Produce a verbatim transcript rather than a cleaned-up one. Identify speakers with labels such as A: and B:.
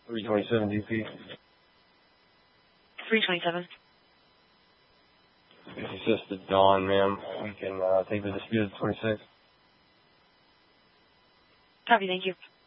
A: three twenty-seven D P.
B: three twenty-seven.
A: It's just the dawn, ma'am. We can uh, take the dispute at twenty-six.
B: Copy, thank you.